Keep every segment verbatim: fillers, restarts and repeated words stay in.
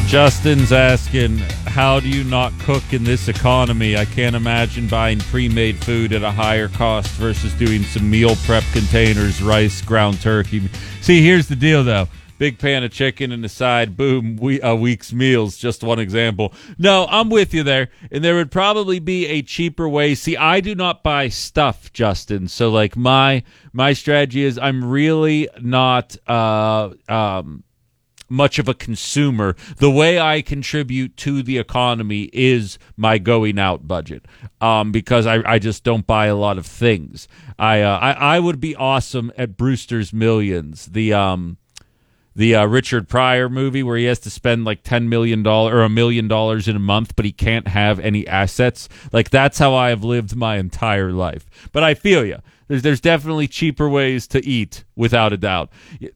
Justin's asking, how do you not cook in this economy? I can't imagine buying pre-made food at a higher cost versus doing some meal prep containers, rice, ground turkey. See, here's the deal, though. Big pan of chicken and a side, boom, we, a week's meals, just one example. No, I'm with you there, and there would probably be a cheaper way. See, I do not buy stuff, Justin, so, like, my my strategy is I'm really not uh, um, much of a consumer. The way I contribute to the economy is my going out budget, um, because I, I just don't buy a lot of things. I, uh, I, I would be awesome at Brewster's Millions, the... um. The uh, Richard Pryor movie where he has to spend like ten million dollars or a million dollars in a month, but he can't have any assets. Like, that's how I have lived my entire life. But I feel you. There's, there's definitely cheaper ways to eat, without a doubt.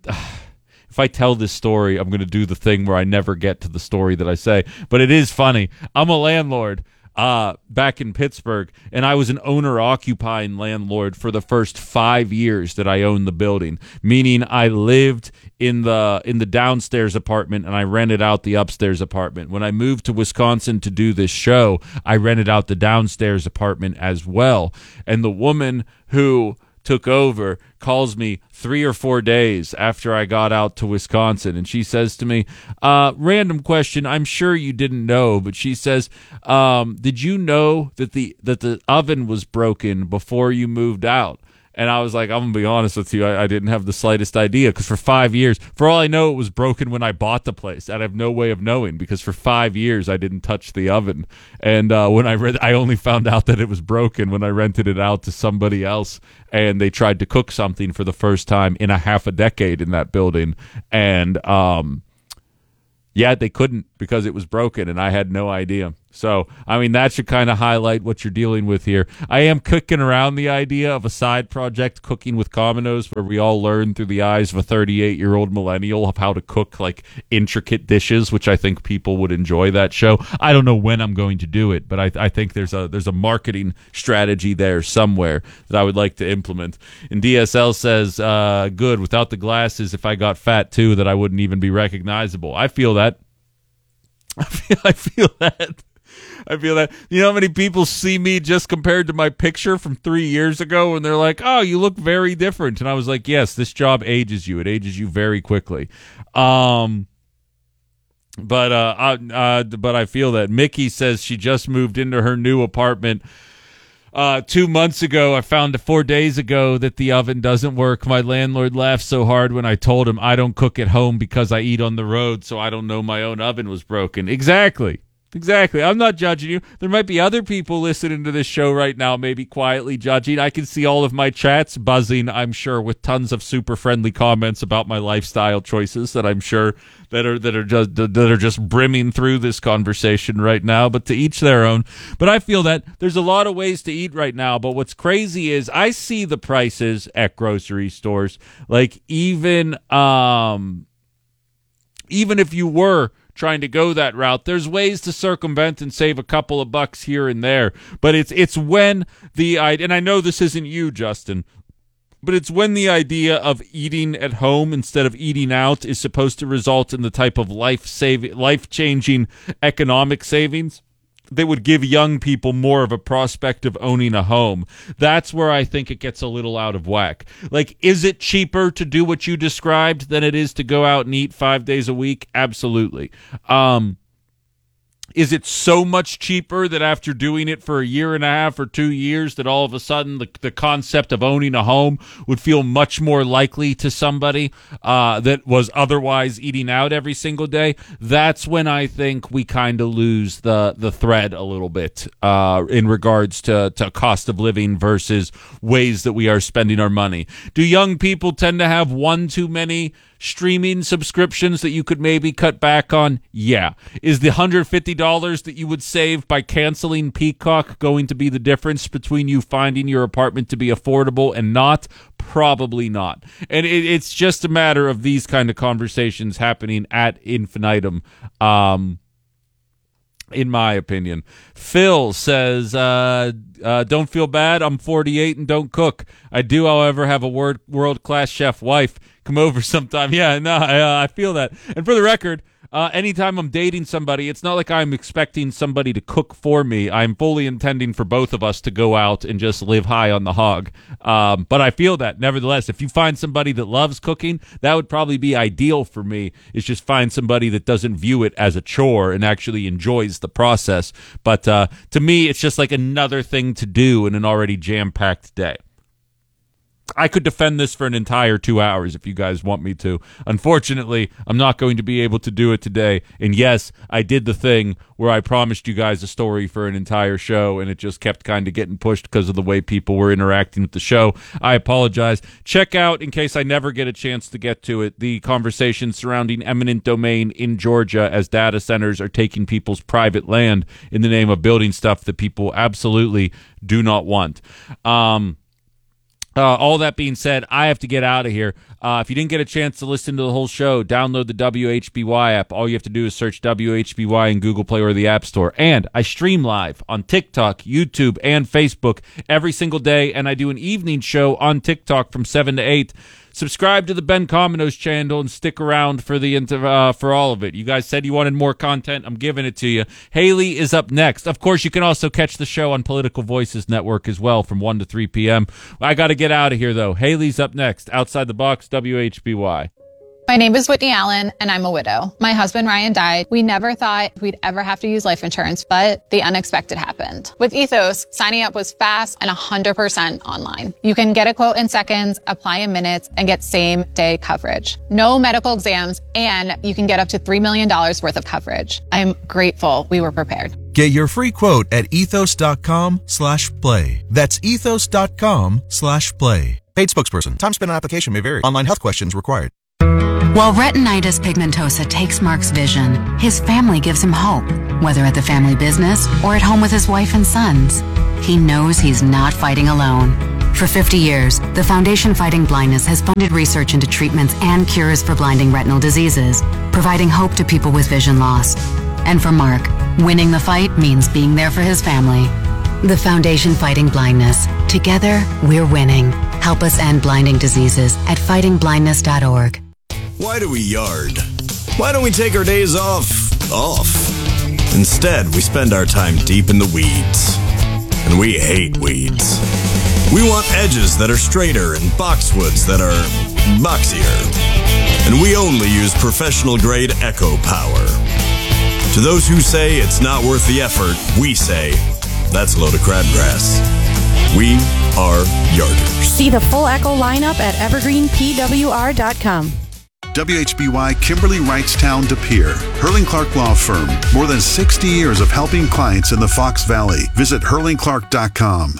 If I tell this story, I'm going to do the thing where I never get to the story that I say. But it is funny. I'm a landlord uh, back in Pittsburgh, and I was an owner-occupying landlord for the first five years that I owned the building, meaning I lived in the in the downstairs apartment and I rented out the upstairs apartment. When I moved to Wisconsin to do this show, I rented out the downstairs apartment as well. And the woman who took over calls me three or four days after I got out to Wisconsin, and she says to me, uh, random question, I'm sure you didn't know, but she says, um, did you know that the that the oven was broken before you moved out? And I was like, I'm going to be honest with you, I, I didn't have the slightest idea, because for five years, for all I know, it was broken when I bought the place. I have no way of knowing, because for five years, I didn't touch the oven. And uh, when I read, I only found out that it was broken when I rented it out to somebody else, and they tried to cook something for the first time in a half a decade in that building. And, um, yeah, they couldn't because it was broken, and I had no idea. So, I mean, that should kind of highlight what you're dealing with here. I am kicking around the idea of a side project, Cooking with Cominos, where we all learn through the eyes of a thirty-eight-year-old millennial of how to cook, like, intricate dishes, which I think people would enjoy that show. I don't know when I'm going to do it, but I, I think there's a there's a marketing strategy there somewhere that I would like to implement. And D S L says, uh, good, without the glasses, if I got fat, too, that I wouldn't even be recognizable. I feel that. I feel, I feel that. I feel that. You know how many people see me just compared to my picture from three years ago, and they're like, oh, you look very different. And I was like, yes, this job ages you. It ages you very quickly. Um, but, uh, I, uh, but I feel that. Mickey says she just moved into her new apartment Uh, two months ago. I found four days ago that the oven doesn't work. My landlord laughed so hard when I told him I don't cook at home because I eat on the road, so I don't know my own oven was broken. Exactly. Exactly. I'm not judging you. There might be other people listening to this show right now, maybe quietly judging. I can see all of my chats buzzing, I'm sure, with tons of super friendly comments about my lifestyle choices that I'm sure that are that are just that are just brimming through this conversation right now. But to each their own. But I feel that there's a lot of ways to eat right now. But what's crazy is I see the prices at grocery stores. Like, even um, even if you were trying to go that route, there's ways to circumvent and save a couple of bucks here and there. But it's it's when the and I know this isn't you, Justin, but it's when the idea of eating at home instead of eating out is supposed to result in the type of life saving, life changing economic savings that would give young people more of a prospect of owning a home. That's where I think it gets a little out of whack. Like, is it cheaper to do what you described than it is to go out and eat five days a week? Absolutely. Um, is it so much cheaper that after doing it for a year and a half or two years that all of a sudden the, the concept of owning a home would feel much more likely to somebody uh, that was otherwise eating out every single day? That's when I think we kind of lose the, the thread a little bit uh, in regards to, to cost of living versus ways that we are spending our money. Do young people tend to have one too many streaming subscriptions that you could maybe cut back on? Yeah. Is the one hundred fifty dollars that you would save by canceling Peacock going to be the difference between you finding your apartment to be affordable and not? Probably not. And it, it's just a matter of these kind of conversations happening ad infinitum. Um, in my opinion. Phil says, uh, uh, don't feel bad. I'm forty-eight and don't cook. I do, however, have a word, world-class chef wife. come over sometime. Yeah, no, I, uh, I feel that. And for the record, Uh, anytime I'm dating somebody, it's not like I'm expecting somebody to cook for me. I'm fully intending for both of us to go out and just live high on the hog. Um, but I feel that, nevertheless, if you find somebody that loves cooking, that would probably be ideal for me, is just find somebody that doesn't view it as a chore and actually enjoys the process. But uh, to me, it's just like another thing to do in an already jam-packed day. I could defend this for an entire two hours if you guys want me to. Unfortunately, I'm not going to be able to do it today. And yes, I did the thing where I promised you guys a story for an entire show, and it just kept kind of getting pushed because of the way people were interacting with the show. I apologize. Check out, in case I never get a chance to get to it, the conversation surrounding eminent domain in Georgia as data centers are taking people's private land in the name of building stuff that people absolutely do not want. Um... Uh, all that being said, I have to get out of here. Uh, if you didn't get a chance to listen to the whole show, download the W H B Y app. All you have to do is search W H B Y in Google Play or the App Store. And I stream live on TikTok, YouTube, and Facebook every single day, and I do an evening show on TikTok from seven to eight. Subscribe to the Ben Cominos channel and stick around for the uh, for all of it. You guys said you wanted more content. I'm giving it to you. Haley is up next. Of course, you can also catch the show on Political Voices Network as well from one to three p.m. I got to get out of here, though. Haley's up next. Outside the Box, W H B Y. My name is Whitney Allen, and I'm a widow. My husband, Ryan, died. We never thought we'd ever have to use life insurance, but the unexpected happened. With Ethos, signing up was fast and one hundred percent online. You can get a quote in seconds, apply in minutes, and get same-day coverage. No medical exams, and you can get up to three million dollars worth of coverage. I'm grateful we were prepared. Get your free quote at ethos.com slash play. That's ethos.com slash play. Paid spokesperson. Time spent on application may vary. Online health questions required. While retinitis pigmentosa takes Mark's vision, his family gives him hope, whether at the family business or at home with his wife and sons. He knows he's not fighting alone. For fifty years, the Foundation Fighting Blindness has funded research into treatments and cures for blinding retinal diseases, providing hope to people with vision loss. And for Mark, winning the fight means being there for his family. The Foundation Fighting Blindness. Together, we're winning. Help us end blinding diseases at fighting blindness dot org. Why do we yard? Why don't we take our days off? Off. Instead, we spend our time deep in the weeds. And we hate weeds. We want edges that are straighter and boxwoods that are boxier. And we only use professional-grade Echo Power. To those who say it's not worth the effort, we say, that's a load of crabgrass. We are yarders. See the full Echo lineup at evergreen P W R dot com. W H B Y Kimberly Wrightstown De Pere, Hurling Clark Law Firm. More than sixty years of helping clients in the Fox Valley. Visit hurling clark dot com.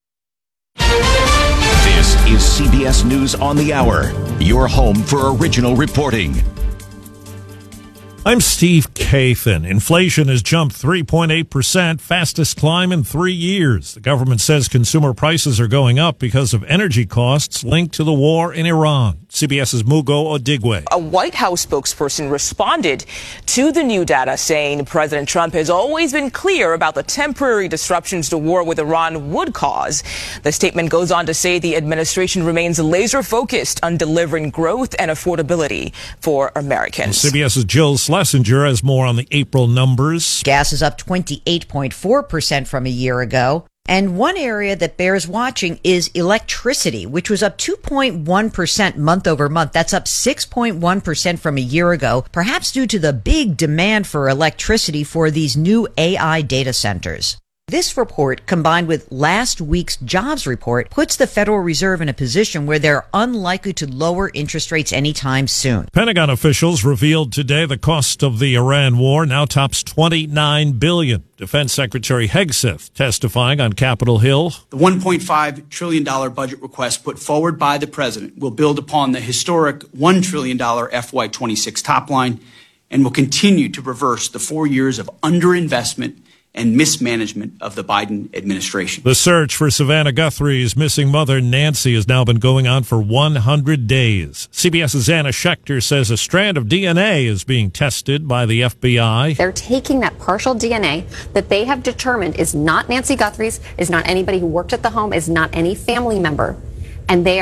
This is C B S News on the Hour, your home for original reporting. I'm Steve Kathan. Inflation has jumped three point eight percent, fastest climb in three years. The government says consumer prices are going up because of energy costs linked to the war in Iran. CBS's Mugo Odigwe. A White House spokesperson responded to the new data, saying President Trump has always been clear about the temporary disruptions the war with Iran would cause. The statement goes on to say the administration remains laser focused on delivering growth and affordability for Americans. CBS's Jill Schlesinger has more on the April numbers. Gas is up twenty-eight point four percent from a year ago. And one area that bears watching is electricity, which was up two point one percent month over month. That's up six point one percent from a year ago, perhaps due to the big demand for electricity for these new A I data centers. This report, combined with last week's jobs report, puts the Federal Reserve in a position where they're unlikely to lower interest rates anytime soon. Pentagon officials revealed today the cost of the Iran war now tops twenty-nine billion dollars. Defense Secretary Hegseth testifying on Capitol Hill. The one point five trillion dollars budget request put forward by the president will build upon the historic one trillion dollars F Y twenty-six top line and will continue to reverse the four years of underinvestment and mismanagement of the Biden administration. The search for Savannah Guthrie's missing mother, Nancy, has now been going on for one hundred days. CBS's Anna Schechter says a strand of D N A is being tested by the F B I. They're taking that partial D N A that they have determined is not Nancy Guthrie's, is not anybody who worked at the home, is not any family member, and they are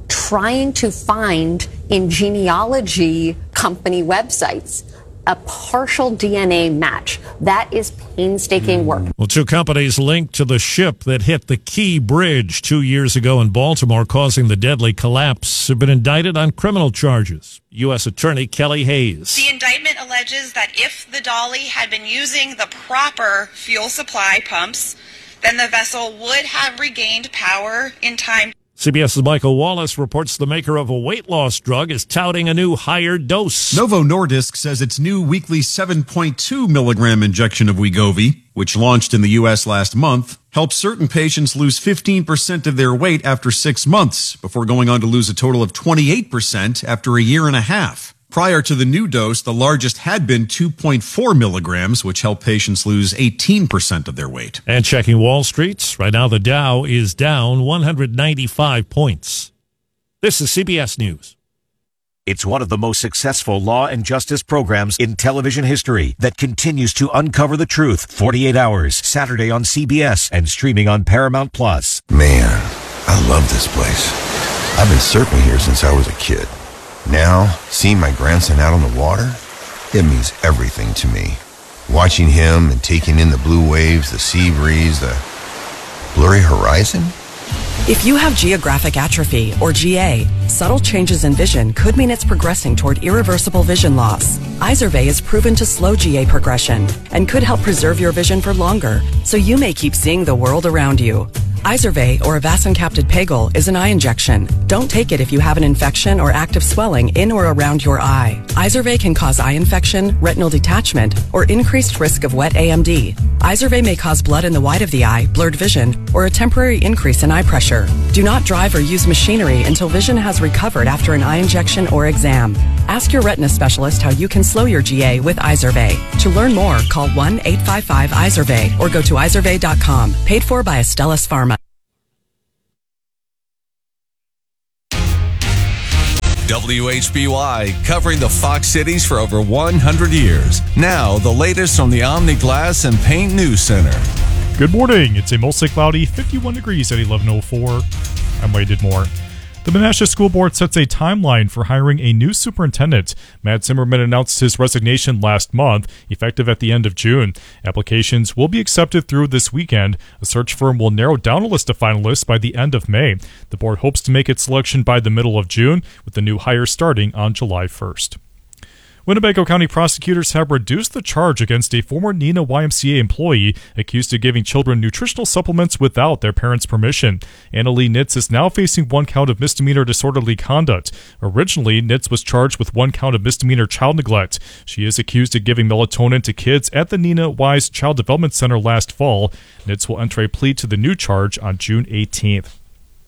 trying to find in genealogy company websites a partial D N A match. That is painstaking work. Well, two companies linked to the ship that hit the Key Bridge two years ago in Baltimore, causing the deadly collapse, have been indicted on criminal charges. U S Attorney Kelly Hayes. The indictment alleges that if the Dolly had been using the proper fuel supply pumps, then the vessel would have regained power in time. CBS's Michael Wallace reports the maker of a weight loss drug is touting a new higher dose. Novo Nordisk says its new weekly seven point two milligram injection of Wegovy, which launched in the U S last month, helps certain patients lose fifteen percent of their weight after six months, before going on to lose a total of twenty-eight percent after a year and a half. Prior to the new dose, the largest had been two point four milligrams, which helped patients lose eighteen percent of their weight. And checking Wall Street, right now the Dow is down one hundred ninety-five points. This is C B S News. It's one of the most successful law and justice programs in television history that continues to uncover the truth. forty-eight hours, Saturday on C B S and streaming on Paramount Plus. Man, I love this place. I've been surfing here since I was a kid. Now, seeing my grandson out on the water, it means everything to me. Watching him and taking in the blue waves, the sea breeze, the blurry horizon. If you have geographic atrophy, or G A, subtle changes in vision could mean it's progressing toward irreversible vision loss. Izervay is proven to slow G A progression and could help preserve your vision for longer, so you may keep seeing the world around you. Izervay, or avacincaptad pegol, is an eye injection. Don't take it if you have an infection or active swelling in or around your eye. Izervay can cause eye infection, retinal detachment, or increased risk of wet A M D. Izervay may cause blood in the white of the eye, blurred vision, or a temporary increase in eye pressure. Do not drive or use machinery until vision has recovered after an eye injection or exam. Ask your retina specialist how you can slow your G A with Izervay. To learn more, call one eight five five Izervay or go to izervay dot com. Paid for by Astellas Pharma. W H B Y, covering the Fox cities for over one hundred years. Now, the latest from the Omni Glass and Paint News Center. Good morning. It's a mostly cloudy, fifty-one degrees at eleven oh four. I'm Wade Didmore. The Menasha School Board sets a timeline for hiring a new superintendent. Matt Zimmerman announced his resignation last month, effective at the end of June. Applications will be accepted through this weekend. A search firm will narrow down a list of finalists by the end of May. The board hopes to make its selection by the middle of June, with the new hire starting on July first. Winnebago County prosecutors have reduced the charge against a former Neenah Y M C A employee accused of giving children nutritional supplements without their parents' permission. Annalee Nitz is now facing one count of misdemeanor disorderly conduct. Originally, Nitz was charged with one count of misdemeanor child neglect. She is accused of giving melatonin to kids at the Neenah Wise Child Development Center last fall. Nitz will enter a plea to the new charge on June eighteenth.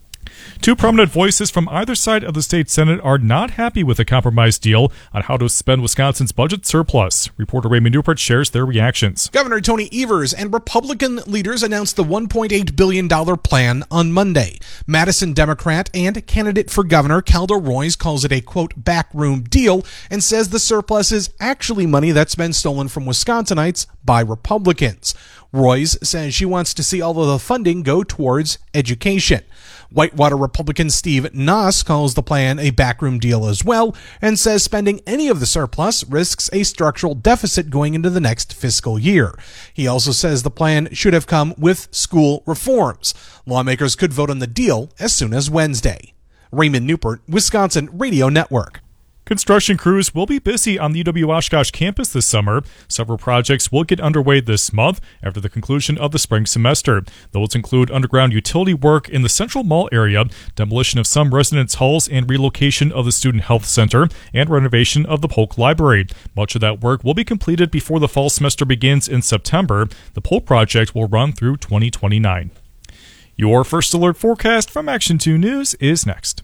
Two prominent voices from either side of the state Senate are not happy with the compromise deal on how to spend Wisconsin's budget surplus. Reporter Raymond Newport shares their reactions. Governor Tony Evers and Republican leaders announced the one point eight billion dollars plan on Monday. Madison Democrat and candidate for governor Calda Royce calls it a, quote, backroom deal and says the surplus is actually money that's been stolen from Wisconsinites by Republicans. Royce says she wants to see all of the funding go towards education. Whitewater Republican Steve Noss calls the plan a backroom deal as well and says spending any of the surplus risks a structural deficit going into the next fiscal year. He also says the plan should have come with school reforms. Lawmakers could vote on the deal as soon as Wednesday. Raymond Newport, Wisconsin Radio Network. Construction crews will be busy on the U W-Oshkosh campus this summer. Several projects will get underway this month after the conclusion of the spring semester. Those include underground utility work in the Central Mall area, demolition of some residence halls and relocation of the Student Health Center, and renovation of the Polk Library. Much of that work will be completed before the fall semester begins in September. The Polk project will run through twenty twenty-nine. Your First Alert forecast from Action two News is next.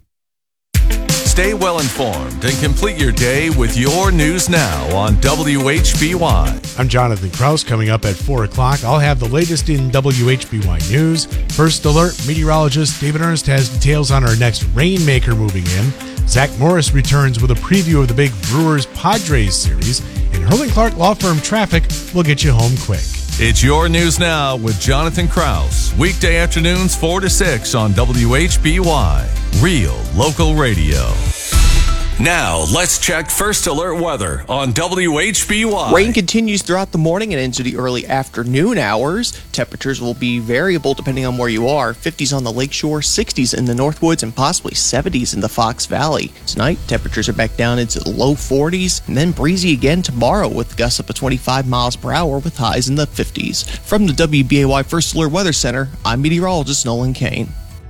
Stay well informed and complete your day with your news now on W H B Y. I'm Jonathan Kraus. Coming up at four o'clock, I'll have the latest in W H B Y news. First Alert, meteorologist David Ernst has details on our next Rainmaker moving in. Zach Morris returns with a preview of the big Brewers-Padres series. And Hurling Clark Law Firm Traffic will get you home quick. It's your news now with Jonathan Kraus. Weekday afternoons four to six on W H B Y. Real local radio. Now, let's check First Alert weather on W H B Y. Rain continues throughout the morning and into the early afternoon hours. Temperatures will be variable depending on where you are. fifties on the lakeshore, sixties in the Northwoods, and possibly seventies in the Fox Valley. Tonight, temperatures are back down into the low forties, and then breezy again tomorrow with gusts up to twenty-five miles per hour with highs in the fifties. From the W B A Y First Alert Weather Center, I'm meteorologist Nolan Kane.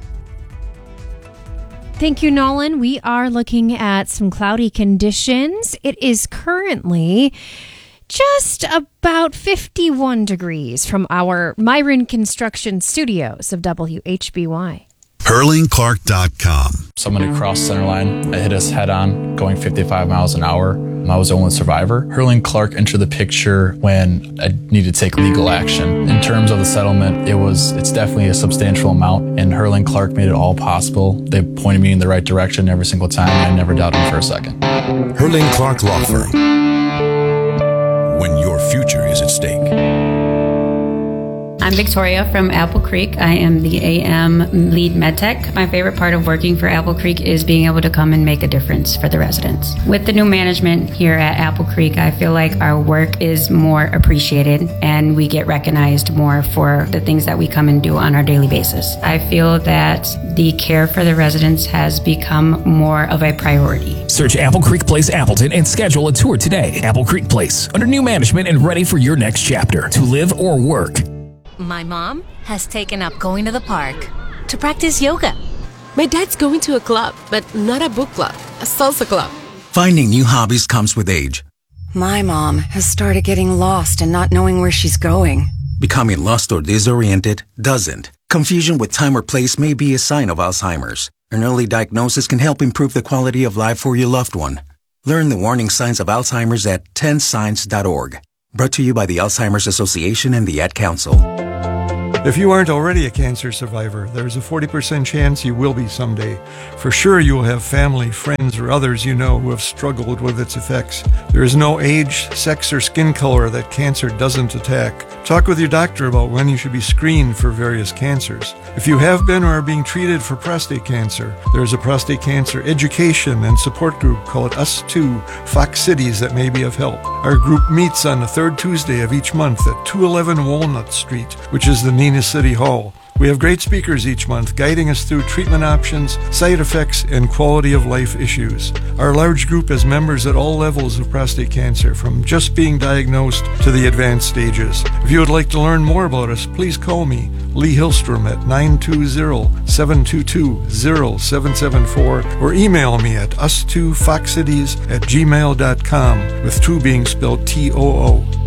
Thank you, Nolan. We are looking at some cloudy conditions. It is currently just about fifty-one degrees from our Myron Construction Studios of W H B Y. Hurling Clark dot com. Somebody crossed center line. It hit us head on, going fifty-five miles an hour. I was the only survivor. Hurling Clark entered the picture when I needed to take legal action. In terms of the settlement, it was it's definitely a substantial amount, and Hurling Clark made it all possible. They pointed me in the right direction every single time, and I never doubted them for a second. Hurling Clark Law Firm. When your future is at stake. I'm Victoria from Apple Creek. I am the A M lead medtech. My favorite part of working for Apple Creek is being able to come and make a difference for the residents. With the new management here at Apple Creek, I feel like our work is more appreciated and we get recognized more for the things that we come and do on our daily basis. I feel that the care for the residents has become more of a priority. Search Apple Creek Place Appleton and schedule a tour today. Apple Creek Place, under new management and ready for your next chapter to live or work. My mom has taken up going to the park to practice yoga. My dad's going to a club, but not a book club, a salsa club. Finding new hobbies comes with age. My mom has started getting lost and not knowing where she's going. Becoming lost or disoriented doesn't. Confusion with time or place may be a sign of Alzheimer's. An early diagnosis can help improve the quality of life for your loved one. Learn the warning signs of Alzheimer's at ten signs dot org. Brought to you by the Alzheimer's Association and the Ad Council. If you aren't already a cancer survivor, there's a forty percent chance you will be someday. For sure, you will have family, friends, or others you know who have struggled with its effects. There is no age, sex, or skin color that cancer doesn't attack. Talk with your doctor about when you should be screened for various cancers. If you have been or are being treated for prostate cancer, there is a prostate cancer education and support group called Us Too, Fox Cities that may be of help. Our group meets on the third Tuesday of each month at two eleven Walnut Street, which is the Neenah City Hall. We have great speakers each month guiding us through treatment options, side effects, and quality of life issues. Our large group has members at all levels of prostate cancer, from just being diagnosed to the advanced stages. If you would like to learn more about us, please call me, Lee Hillstrom, at nine two zero, seven two two, zero seven seven four, or email me at us two fox cities at gmail dot com, with two being spelled T O O.